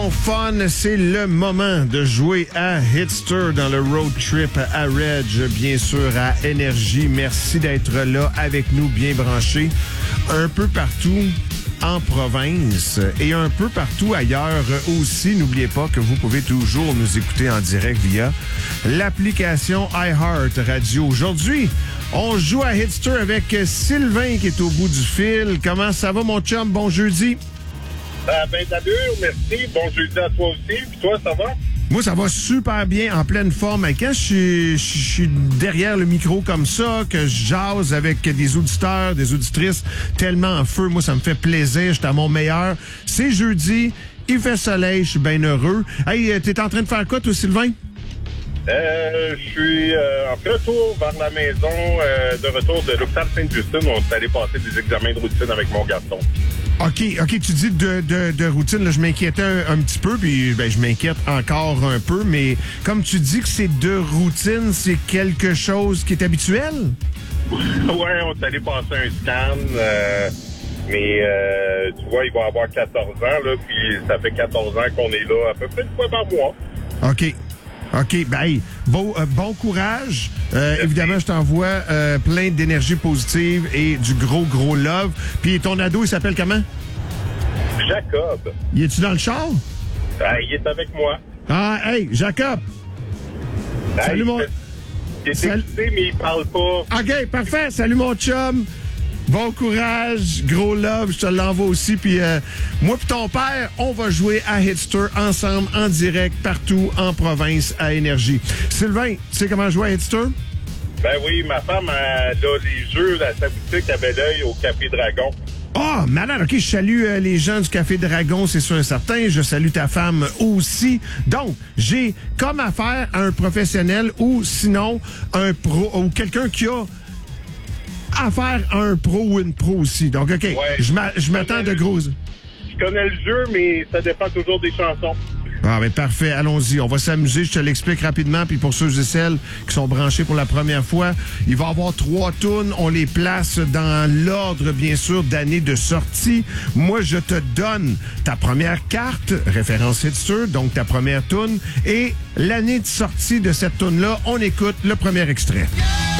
bon fun, c'est le moment de jouer à Hitster dans le road trip à Reg, bien sûr à Énergie. Merci d'être là avec nous, bien branchés, un peu partout en province et un peu partout ailleurs aussi. N'oubliez pas que vous pouvez toujours nous écouter en direct via l'application iHeart Radio. Aujourd'hui, on joue à Hitster avec Sylvain qui est au bout du fil. Comment ça va, mon chum? Bon jeudi. Ben d'allure, merci. Bon jeudi à toi aussi. Puis toi, ça va? Moi, ça va super bien, en pleine forme. Et quand je suis derrière le micro comme ça, que je jase avec des auditeurs, des auditrices tellement en feu, moi, ça me fait plaisir. J'étais à mon meilleur. C'est jeudi, il fait soleil, je suis bien heureux. Hey, t'es en train de faire quoi, toi, Sylvain? Je suis en retour vers la maison, de retour de l'hôpital Sainte-Justine. On est allé passer des examens de routine avec mon garçon. OK, tu dis de routine, là, je m'inquiétais un petit peu, puis ben, je m'inquiète encore un peu, mais comme tu dis que c'est de routine, c'est quelque chose qui est habituel? Ouais, on est allé passer un scan, mais tu vois, il va avoir 14 ans, là, puis ça fait 14 ans qu'on est là à peu près une fois par mois. OK, ben, hey, bon courage. Évidemment, je t'envoie plein d'énergie positive et du gros love. Puis ton ado, il s'appelle comment? Jacob. Il est-tu dans le char? Il est avec moi. Ah, hey, Jacob! Salut, mon... Il est excité, mais il parle pas. OK, parfait. Salut, mon chum. Bon courage, gros love, je te l'envoie aussi. Puis moi puis ton père, on va jouer à Hitster ensemble, en direct, partout en province, à Énergie. Sylvain, tu sais comment jouer à Hitster? Ben oui, ma femme, elle a les jeux à sa boutique à Belleuil au Café Dragon. Ah, malade, OK, je salue les gens du Café Dragon, c'est sûr et certain. Je salue ta femme aussi. Donc, j'ai comme affaire à un professionnel ou sinon un pro ou quelqu'un qui a affaire à un pro ou une pro aussi. Donc, OK, ouais, je m'attends de gros... Je connais le jeu, mais ça dépend toujours des chansons. Ah, ben parfait, allons-y. On va s'amuser, je te l'explique rapidement. Puis pour ceux et celles qui sont branchés pour la première fois, il va y avoir 3 tunes. On les place dans l'ordre, bien sûr, d'année de sortie. Moi, je te donne ta première carte, référence Hitster, donc ta première tune, et l'année de sortie de cette tune-là. On écoute le premier extrait.